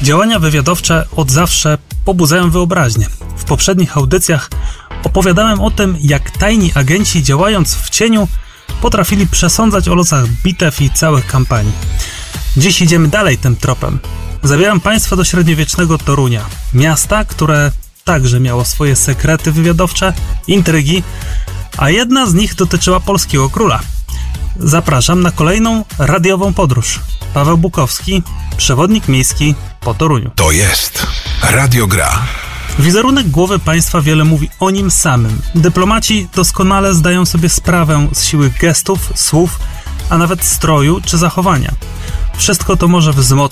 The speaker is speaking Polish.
Działania wywiadowcze od zawsze pobudzają wyobraźnię. W poprzednich audycjach opowiadałem o tym, jak tajni agenci, działając w cieniu, potrafili przesądzać o losach bitew i całych kampanii. Dziś idziemy dalej tym tropem. Zabieram Państwa do średniowiecznego Torunia, miasta, które także miało swoje sekrety wywiadowcze, intrygi, a jedna z nich dotyczyła polskiego króla. Zapraszam na kolejną radiową podróż. Paweł Bukowski, przewodnik miejski po Toruniu. To jest Radio Gra. Wizerunek głowy państwa wiele mówi o nim samym. Dyplomaci doskonale zdają sobie sprawę z siły gestów, słów, a nawet stroju czy zachowania. Wszystko to może wzmocnić